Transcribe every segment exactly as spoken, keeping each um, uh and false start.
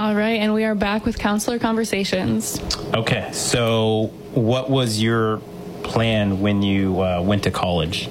All right, and we are back with Counselor Conversations. Okay, so what was your plan when you uh, went to college?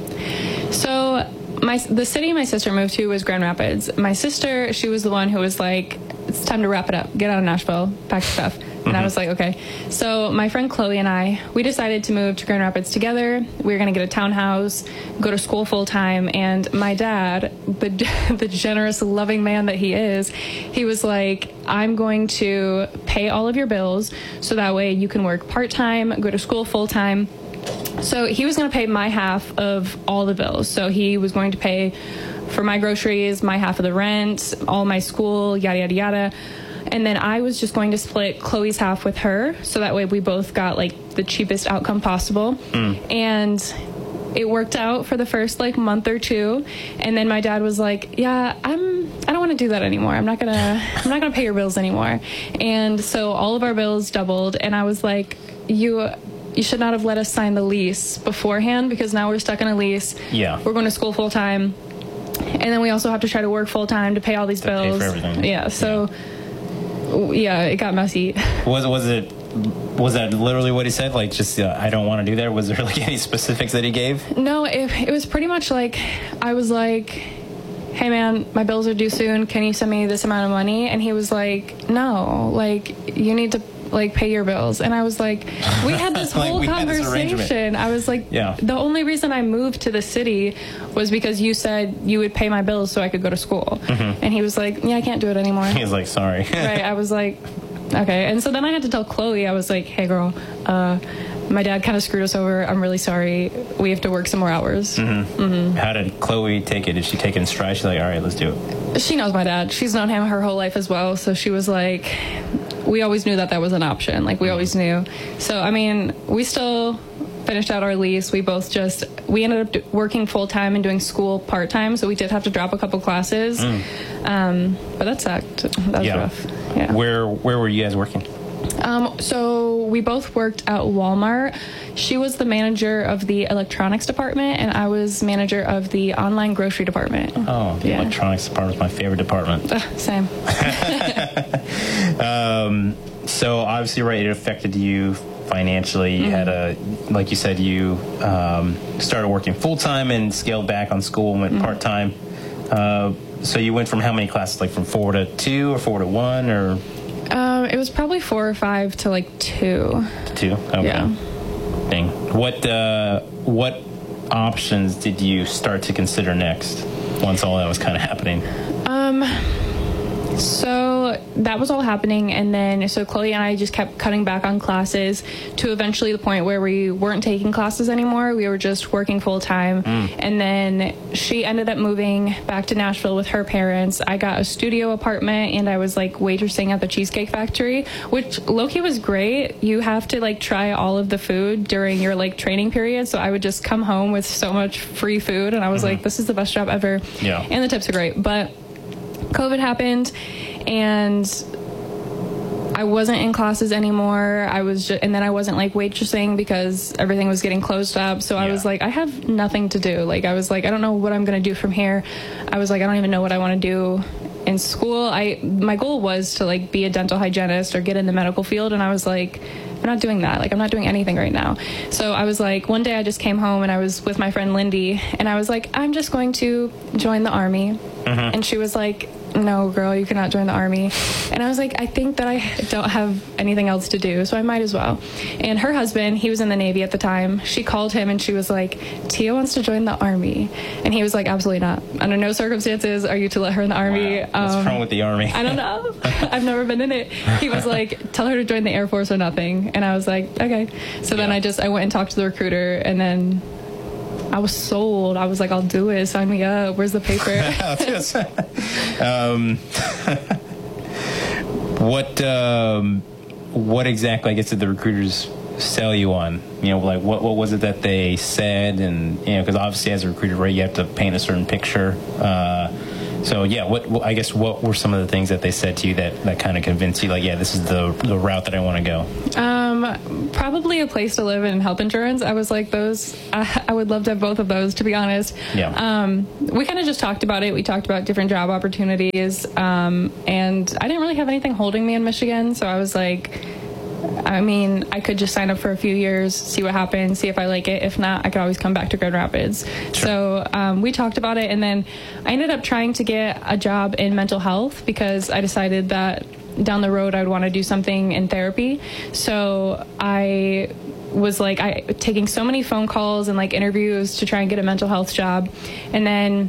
So my the city my sister moved to was Grand Rapids. My sister, she was the one who was like, it's time to wrap it up. Get out of Nashville, pack your stuff. And mm-hmm. I was like, okay. So my friend Chloe and I, we decided to move to Grand Rapids together. We were going to get a townhouse, go to school full time. And my dad, the, the generous, loving man that he is, he was like, I'm going to pay all of your bills so that way you can work part-time, go to school full time. So he was going to pay my half of all the bills. So he was going to pay for my groceries, my half of the rent, all my school, yada, yada, yada. And then I was just going to split Chloe's half with her. So that way we both got like the cheapest outcome possible. Mm. And it worked out for the first like month or two. And then my dad was like, yeah, I'm, I don't want to do that anymore. I'm not going to, I'm not going to pay your bills anymore. And so all of our bills doubled. And I was like, you, you should not have let us sign the lease beforehand, because now we're stuck in a lease. Yeah. We're going to school full time. And then we also have to try to work full time to pay all these to bills. Pay for everything. Yeah. So yeah. yeah, it got messy. Was, was it, was that literally what he said? Like, just, uh, I don't want to do that? Was there like any specifics that he gave? No, it, it was pretty much like, I was like, hey man, my bills are due soon. Can you send me this amount of money? And he was like, no, like you need to like pay your bills. And I was like, we had this whole like conversation. This I was like, yeah. The only reason I moved to the city was because you said you would pay my bills so I could go to school. Mm-hmm. And he was like, yeah, I can't do it anymore. He was like, sorry. Right. I was like, okay. And so then I had to tell Chloe, I was like, hey girl, uh, my dad kind of screwed us over. I'm really sorry. We have to work some more hours. Mm-hmm. Mm-hmm. How did Chloe take it? Did she take it in stride? She's like, all right, let's do it. She knows my dad. She's known him her whole life as well. So she was like, we always knew that that was an option. Like, we always knew. So, I mean, we still finished out our lease. We both just, we ended up working full-time and doing school part-time. So we did have to drop a couple classes. Mm. Um, but that sucked. That was yeah. rough. Yeah. Where, where were you guys working? Um, so we both worked at Walmart. She was the manager of the electronics department, and I was manager of the online grocery department. Oh, the yeah. electronics department is my favorite department. Uh, same. um, so obviously, right, it affected you financially. You mm-hmm. had a, like you said, you um, started working full-time and scaled back on school and went mm-hmm. part-time. Uh, so you went from how many classes, like from four to two or four to one, or? Um, it was probably four or five to like two. To two? Okay. Yeah. Dang. What, uh, what options did you start to consider next once all that was kind of happening? Um, so that was all happening, and then so Chloe and I just kept cutting back on classes to eventually the point where we weren't taking classes anymore. We were just working full time. Mm. And then she ended up moving back to Nashville with her parents. I got a studio apartment, and I was like waitressing at the Cheesecake Factory, which low-key was great. You have to like try all of the food during your like training period. So I would just come home with so much free food, and I was mm-hmm. like, this is the best job ever. Yeah. And the tips are great. But COVID happened, and I wasn't in classes anymore. I was just, and then I wasn't like waitressing because everything was getting closed up. So I yeah. was like, I have nothing to do. Like, I was like, I don't know what I'm going to do from here. I was like, I don't even know what I want to do in school. I, my goal was to like be a dental hygienist or get in the medical field. And I was like, I'm not doing that. Like, I'm not doing anything right now. So I was like, one day I just came home and I was with my friend Lindy, and I was like, I'm just going to join the Army. Mm-hmm. And she was like, no, girl, you cannot join the Army. And I was like, I think that I don't have anything else to do, so I might as well. And her husband, he was in the Navy at the time. She called him and she was like, Tia wants to join the Army. And he was like, absolutely not. Under no circumstances are you to let her in the Army. Wow. What's um, wrong with the Army? I don't know. I've never been in it. He was like, tell her to join the Air Force or nothing. And I was like, okay. So yeah. then I just, I went and talked to the recruiter, and then I was sold. I was like, I'll do it. Sign me up. Where's the paper? um, what um, what exactly, I guess, did the recruiters sell you on? You know, like what what was it that they said? And you know, because obviously as a recruiter, right, you have to paint a certain picture. Uh, So yeah, what, what I guess what were some of the things that they said to you that, that kind of convinced you, like, yeah, this is the the route that I want to go? Um, probably a place to live and health insurance. I was like, those, I, I would love to have both of those, to be honest. Yeah. Um, we kind of just talked about it. We talked about different job opportunities, um, and I didn't really have anything holding me in Michigan, so I was like, I mean, I could just sign up for a few years, see what happens, see if I like it. If not, I could always come back to Grand Rapids. Sure. So um, we talked about it, and then I ended up trying to get a job in mental health because I decided that down the road I would want to do something in therapy. So I was like, I taking so many phone calls and like interviews to try and get a mental health job. And then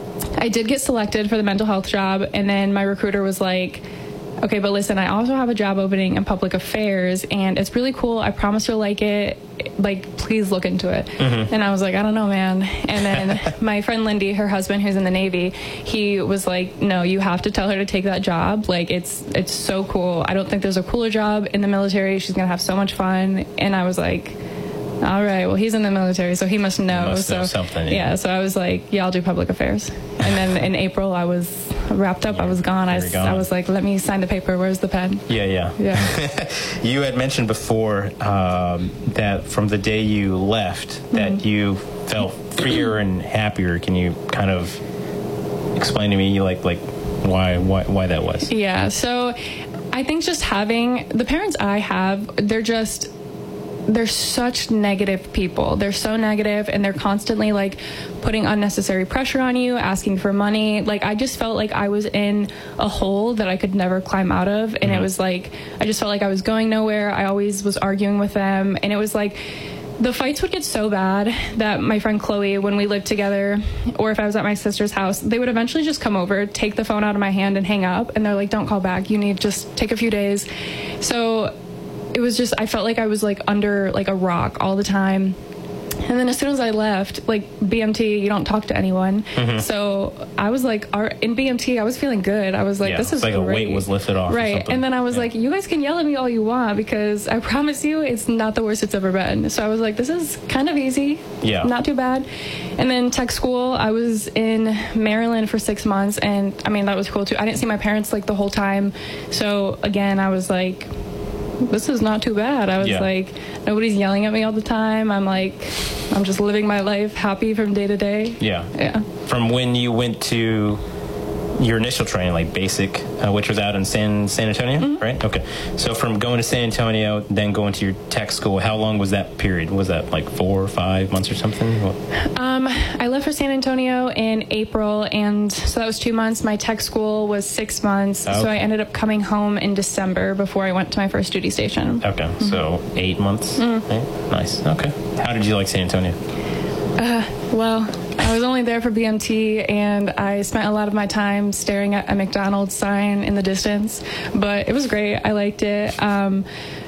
I did get selected for the mental health job, and then my recruiter was like, okay, but listen, I also have a job opening in public affairs, and it's really cool. I promise you'll like it. Like, please look into it. Mm-hmm. And I was like, I don't know, man. And then my friend Lindy, her husband, who's in the Navy, he was like, no, you have to tell her to take that job. Like, it's it's so cool. I don't think there's a cooler job in the military. She's going to have so much fun. And I was like, all right, well, he's in the military, so he must know. He must so know something. Yeah. yeah, so I was like, yeah, I'll do public affairs. And then in April, I was wrapped up. I was gone. I, gone. I was like, let me sign the paper. Where's the pen? Yeah, yeah. Yeah. You had mentioned before um, that from the day you left, that mm-hmm. you felt freer and happier. Can you kind of explain to me, like, like why, why, why that was? Yeah. So I think just having the parents I have, they're just, they're such negative people. They're so negative, and they're constantly like putting unnecessary pressure on you, asking for money. Like, I just felt like I was in a hole that I could never climb out of. And mm-hmm. it was like, I just felt like I was going nowhere. I always was arguing with them. And it was like, the fights would get so bad that my friend Chloe, when we lived together, or if I was at my sister's house, they would eventually just come over, take the phone out of my hand and hang up. And they're like, don't call back. You need just take a few days. So it was just, I felt like I was like under like a rock all the time. And then as soon as I left, like B M T, you don't talk to anyone. Mm-hmm. So I was like, our, in B M T, I was feeling good. I was like, yeah, this is like great. A weight was lifted off. Right. And then I was yeah. like, you guys can yell at me all you want, because I promise you it's not the worst it's ever been. So I was like, this is kind of easy. Yeah. Not too bad. And then tech school, I was in Maryland for six months. And I mean, that was cool too. I didn't see my parents like the whole time. So again, I was like, this is not too bad. I was yeah. like, nobody's yelling at me all the time. I'm like, I'm just living my life happy from day to day. Yeah. Yeah. From when you went to your initial training, like basic, uh, which was out in San San Antonio, mm-hmm. right? Okay. So from going to San Antonio, then going to your tech school, how long was that period? Was that like four or five months or something? What? Um, I left for San Antonio in April, and so that was two months. My tech school was six months, okay. So I ended up coming home in December before I went to my first duty station. Okay, mm-hmm. so eight months. Mm-hmm. Right? Nice. Okay. How did you like San Antonio? Uh, well, I was only there for B M T, and I spent a lot of my time staring at a McDonald's sign in the distance, but it was great. I liked it. Um,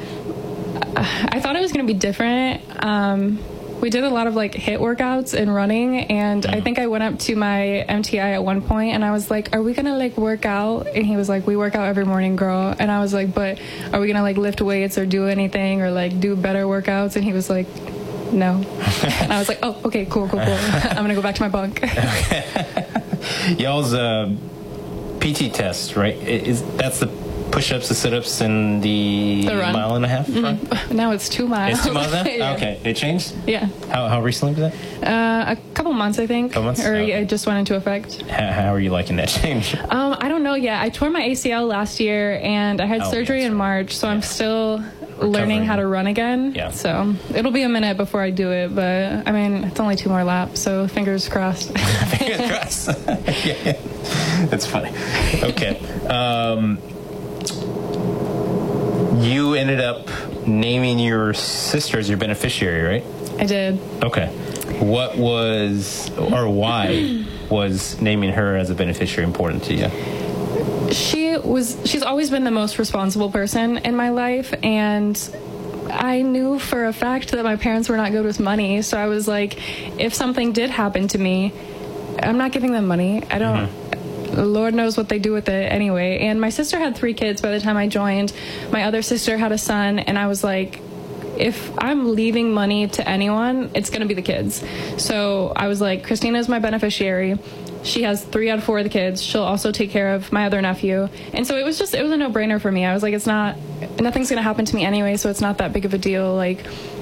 I thought it was going to be different. Um, we did a lot of like HIIT workouts and running, and mm. I think I went up to my M T I at one point, and I was like, are we going to like work out? And he was like, we work out every morning, girl. And I was like, but are we going to like lift weights or do anything or like do better workouts? And he was like, no. And I was like, oh, okay, cool, cool, cool. I'm going to go back to my bunk. Y'all's uh, P T test, right? Is That's the push-ups, the sit-ups, and the, the run. mile and a half run? Mm-hmm. Now it's two miles. It's two miles now? Yeah. Okay. It changed? Yeah. How how recently was that? Uh, a couple months, I think. Couple months? Or okay. yeah, it just went into effect. How, how are you liking that change? Um, I don't know yet. I tore my A C L last year, and I had oh, surgery yeah, in March, so yeah. I'm still learning how to run again. Yeah. So it'll be a minute before I do it, but I mean, it's only two more laps, so fingers crossed. Fingers crossed. Yeah. That's funny. Okay. Um, you ended up naming your sister as your beneficiary, right? I did. Okay. What was, or why was naming her as a beneficiary important to you? She was, she's always been the most responsible person in my life, and I knew for a fact that my parents were not good with money, so I was like, if something did happen to me, I'm not giving them money. I don't, mm-hmm. Lord knows what they do with it anyway. And my sister had three kids by the time I joined. My other sister had a son, and I was like, if I'm leaving money to anyone, it's going to be the kids. So I was like, Christina's my beneficiary. She has three out of four of the kids. She'll also take care of my other nephew. And so it was just, it was a no-brainer for me. I was like, it's not, nothing's going to happen to me anyway, so it's not that big of a deal. Like,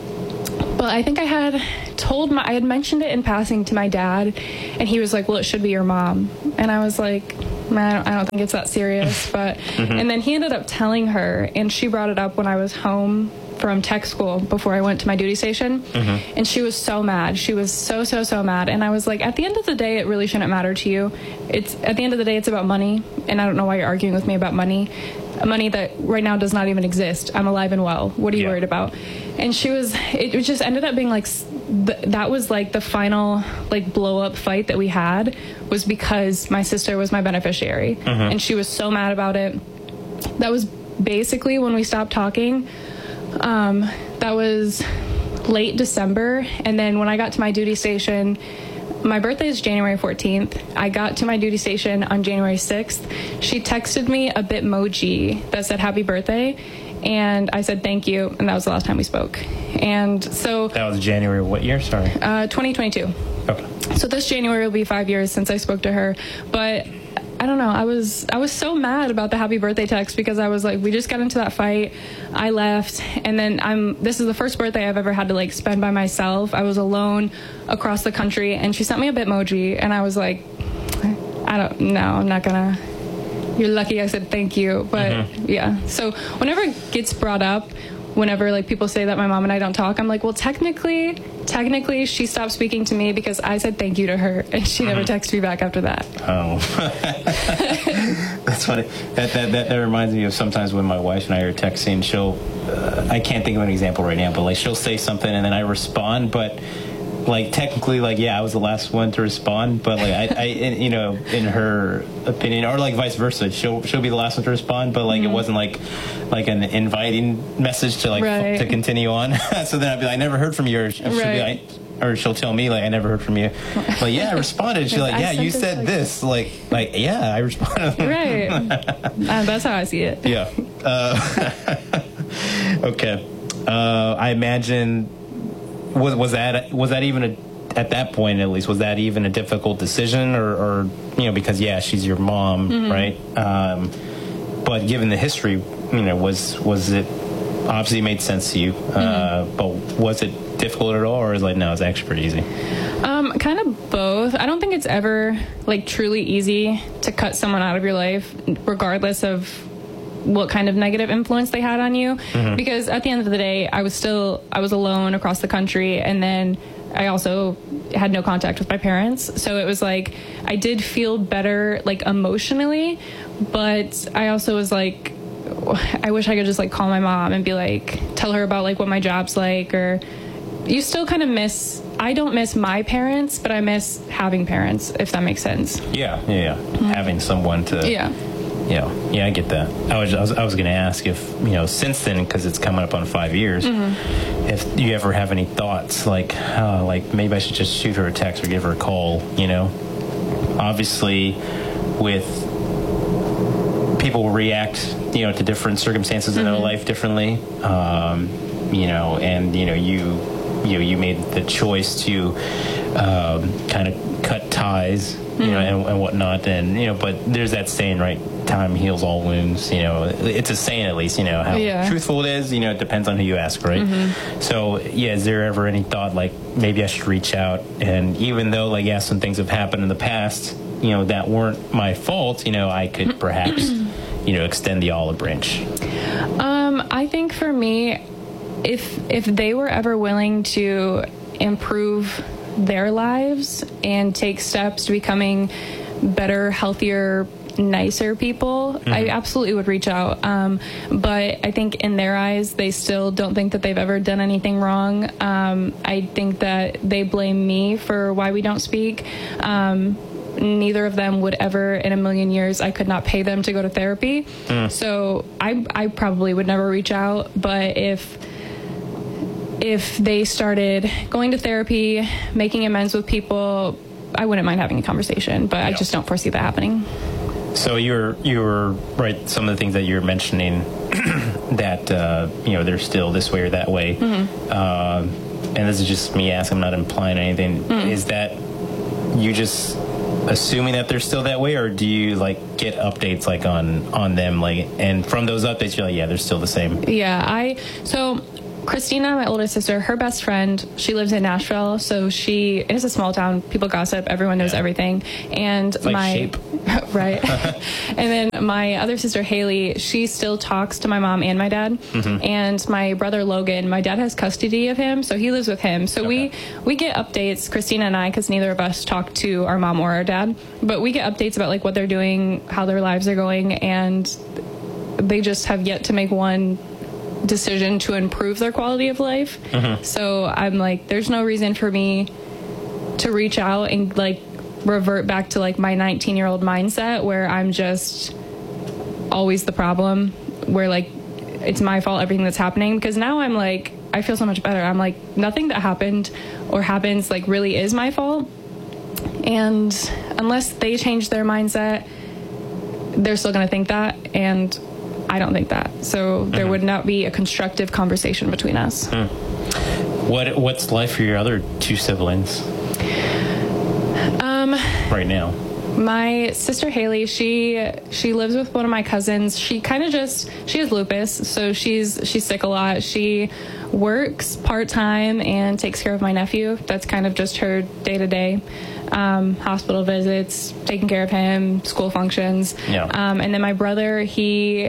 but I think I had told my, I had mentioned it in passing to my dad, and he was like, well, it should be your mom. And I was like, man, I don't, I don't think it's that serious. But, mm-hmm. and then he ended up telling her, and she brought it up when I was home from tech school before I went to my duty station. Mm-hmm. And she was so mad. She was so, so, so mad. And I was like, at the end of the day, it really shouldn't matter to you. It's at the end of the day, it's about money. And I don't know why you're arguing with me about money. Money that right now does not even exist. I'm alive and well. What are you yeah. worried about? And she was, it just ended up being like, th- that was like the final like blow up fight that we had, was because my sister was my beneficiary. Mm-hmm. And she was so mad about it. That was basically when we stopped talking. Um, that was late December. And then when I got to my duty station, my birthday is January fourteenth. I got to my duty station on January sixth. She texted me a Bitmoji that said happy birthday. And I said thank you. And that was the last time we spoke. And so that was January what year? Sorry. Uh, twenty twenty-two. Okay. So this January will be five years since I spoke to her. But I don't know. I was I was so mad about the happy birthday text, because I was like, we just got into that fight. I left, and then I'm. This is the first birthday I've ever had to like spend by myself. I was alone across the country, and she sent me a Bitmoji, and I was like, I don't know. I'm not gonna. You're lucky I said thank you, but mm-hmm. yeah. So whenever it gets brought up, whenever like people say that my mom and I don't talk, I'm like, well, technically, technically, she stopped speaking to me because I said thank you to her, and she never texted me back after that. Oh, that's funny. That, that that that reminds me of sometimes when my wife and I are texting. She'll, uh, I can't think of an example right now, but like she'll say something and then I respond, but like technically, like yeah, I was the last one to respond, but like I, I in, you know, in her opinion, or like vice versa, she'll she'll be the last one to respond, but like mm-hmm. it wasn't like like an inviting message to like right. f- to continue on. So then I'd be like, I never heard from you, or she'll right. be like, or she'll tell me like, I never heard from you. Like yeah, I responded. She's like, yeah, you said like this. Like like yeah, I responded. Right. uh, that's how I see it. Yeah. Uh, okay. Uh, I imagine. Was was that was that even a, at that point at least was that even a difficult decision, or, or you know, because yeah, she's your mom, mm-hmm. right? Um, but given the history, you know, was was it obviously it made sense to you? Mm-hmm. Uh, but was it difficult at all, or is it like no, it's actually pretty easy? Um, kind of both. I don't think it's ever like truly easy to cut someone out of your life, regardless of what kind of negative influence they had on you, mm-hmm. because at the end of the day, I was still, I was alone across the country, and then I also had no contact with my parents, so it was like, I did feel better, like, emotionally, but I also was like, I wish I could just, like, call my mom and be like, tell her about, like, what my job's like, or, you still kind of miss, I don't miss my parents, but I miss having parents, if that makes sense. Yeah, yeah, yeah. Mm-hmm. Having someone to... Yeah. Yeah, yeah, I get that. I was, I was, I was going to ask if, you know, since then, because it's coming up on five years, mm-hmm. if you ever have any thoughts, like, uh, like maybe I should just shoot her a text or give her a call. You know, obviously, with people react, you know, to different circumstances mm-hmm. in their life differently. Um, you know, and you know, you, you know, you made the choice to um, kind of cut ties. You know, and, and whatnot, and you know, but there's that saying, right? Time heals all wounds. You know, it's a saying, at least. You know how yeah. truthful it is. You know, it depends on who you ask, right? Mm-hmm. So, yeah, is there ever any thought like maybe I should reach out? And even though, like, yeah, some things have happened in the past, you know, that weren't my fault. You know, I could perhaps, you know, extend the olive branch. Um, I think for me, if if they were ever willing to improve their lives and take steps to becoming better, healthier, nicer people, mm-hmm. I absolutely would reach out. Um, but I think in their eyes, they still don't think that they've ever done anything wrong. Um, I think that they blame me for why we don't speak. Um, neither of them would ever in a million years, I could not pay them to go to therapy. Mm. So I, I probably would never reach out. But if If they started going to therapy, making amends with people, I wouldn't mind having a conversation, but yeah. I just don't foresee that happening. So you're you're right. Some of the things that you're mentioning, that uh, you know, they're still this way or that way, mm-hmm. uh, and this is just me asking. I'm not implying anything. Mm-hmm. Is that you just assuming that they're still that way, or do you like get updates like on on them, like, and from those updates you're like, yeah, they're still the same? Yeah, I so Christina, my older sister, her best friend, she lives in Nashville, so she it is a small town. People gossip, everyone knows Yeah. everything. And like my Shape. right. And then my other sister Haley, she still talks to my mom and my dad. Mm-hmm. And my brother Logan, my dad has custody of him, so he lives with him. So Okay. we we get updates, Christina and I, because neither of us talk to our mom or our dad, but we get updates about like what they're doing, how their lives are going, and they just have yet to make one decision to improve their quality of life. Mm-hmm. So I'm like, there's no reason for me to reach out and like revert back to like my nineteen year old mindset where I'm just always the problem, where like it's my fault everything that's happening, because now I'm like, I feel so much better. I'm like, nothing that happened or happens like really is my fault, and unless they change their mindset, they're still going to think that, and I don't think that. So there Mhm. would not be a constructive conversation between us. Mm. What what's life for your other two siblings Um, right now? my sister Haley, she she lives with one of my cousins. She kind of just she has lupus, so she's she's sick a lot. She works part time and takes care of my nephew. That's kind of just her day to day. Um, hospital visits, taking care of him, school functions. Yeah. Um, and then my brother, he,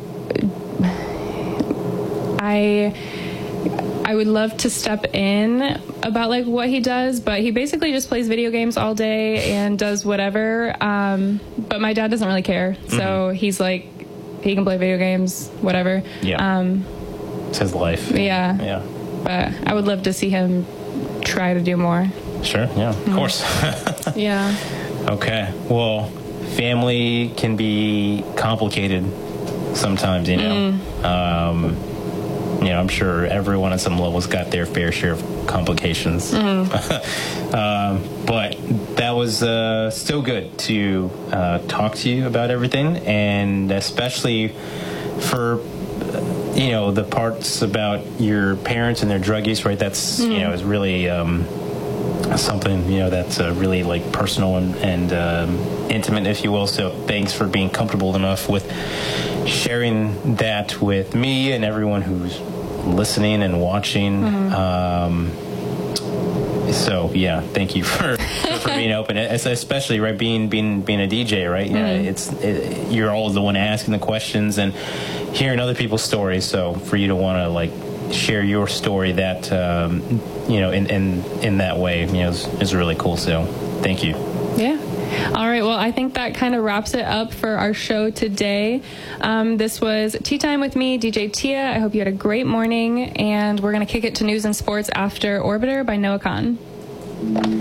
I. I would love to step in about like what he does, but he basically just plays video games all day and does whatever. Um, but my dad doesn't really care. So Mm-hmm. he's like, he can play video games, whatever. Yeah. Um, It's his life. yeah. Yeah. But I would love to see him try to do more. Sure. Yeah. Of course. Yeah. Okay. Well, family can be complicated sometimes, you know. Um, you know, I'm sure everyone at some levels got their fair share of complications. um, but that was uh, still good to uh, talk to you about everything, and especially for, you know, the parts about your parents and their drug use, right? That's, you know, is really um, something, you know, that's uh, really like personal and, and um, intimate, if you will. So thanks for being comfortable enough with sharing that with me and everyone who's listening and watching. Mm-hmm. Um, so yeah, thank you for for being open, It's especially right being being being a D J, right? Yeah, Mm-hmm. it's it, you're always the one asking the questions and hearing other people's stories. So for you to want to like share your story that um, you know in, in in that way, you know, is, is really cool. So thank you. Yeah. All right. Well, I think that kind of wraps it up for our show today. Um, this was Tea Time with me, D J Tia. I hope you had a great morning, and we're going to kick it to news and sports after Orbiter by Noah Khan.